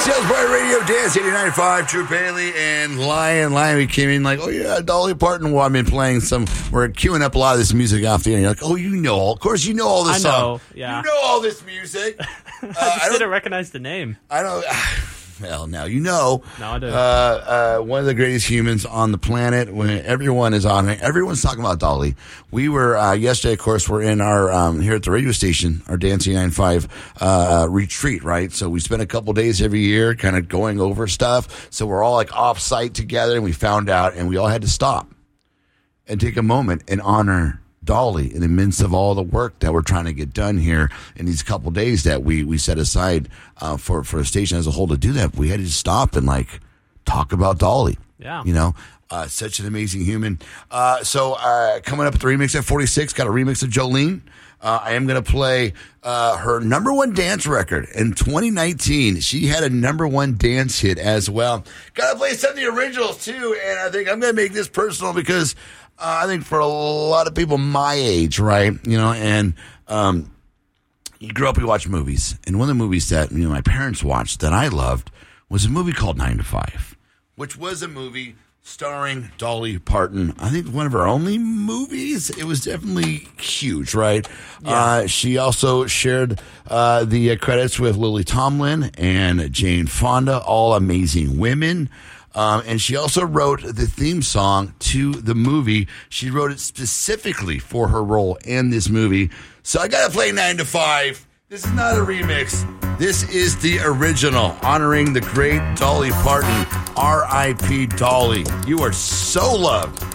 Salesboy Radio Dance 89.5, True Bailey and Lion. We came in like, oh yeah, Dolly Parton. Well, I've been playing we're queuing up a lot of this music off the end. You're like, oh, of course you know all this song. Yeah. You know all this music. I just didn't recognize the name. I don't. Well, now you know. No, I don't. One of the greatest humans on the planet. When everyone is on it, everyone's talking about Dolly. We were yesterday, of course, we're in our here at the radio station, our Dance 89.5 retreat, right? So we spend a couple days every year, kind of going over stuff. So we're all like off site together, and we found out, and we all had to stop and take a moment and honor Dolly in the midst of all the work that we're trying to get done here in these couple days that we set aside for the station as a whole to do that. We had to stop and like talk about Dolly. Yeah. You know, such an amazing human. So coming up at the remix at 46, got a remix of Jolene. I am going to play her number one dance record in 2019. She had a number one dance hit as well. Got to play some of the originals too, and I think I'm going to make this personal because I think for a lot of people my age, right, you know, and you grew up, you watch movies, and one of the movies that my parents watched that I loved was a movie called 9 to 5, which was a movie starring Dolly Parton. I think one of her only movies. It was definitely huge, right? Yeah. She also shared the credits with Lily Tomlin and Jane Fonda, all amazing women. And she also wrote the theme song to the movie. She wrote it specifically for her role in this movie. So I got to play 9 to 5. This is not a remix. This is the original, honoring the great Dolly Parton. R.I.P. Dolly. You are so loved.